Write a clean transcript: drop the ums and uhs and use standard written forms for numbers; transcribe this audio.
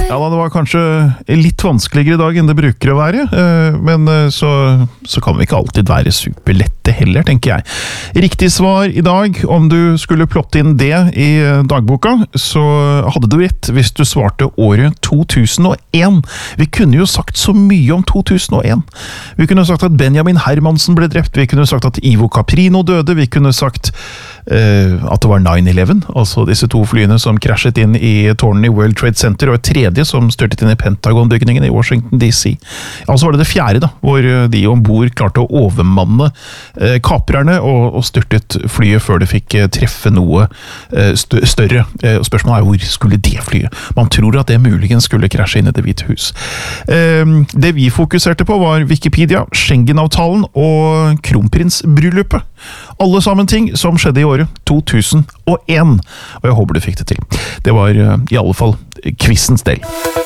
Ja da, det var kanskje litt vanskeligere I dag enn det bruker å være, men så kan vi ikke alltid være superlette heller, tenker jeg. Riktig svar I dag, om du skulle plotte inn det I dagboka, så hadde du rett hvis du svarte året 2001. Vi kunne jo sagt så mye om 2001. Vi kunne sagt at Benjamin Hermansen ble drept, vi kunne sagt at Ivo Caprino døde, vi kunne sagt at det var 9/11, altså disse to flyene som krasjet inn I tårnen I World Trade Center, og et tredje som størtet inn I Pentagon-bygningen I Washington DC. Altså var det det fjerde da, hvor de ombord klarte å overmanne kaprerne og styrtet flyet før det fikk treffe noe større. Spørsmålet hvor skulle det flyet? Man tror at det muligens skulle krasje inn I Det hvite hus. Det vi fokuserte på var Wikipedia, Schengen-avtalen og kronprinsbryllupet. Alle sammen ting som skjedde I året 2001, og jeg håper du fikk det til. Det var I alle fall quizens del.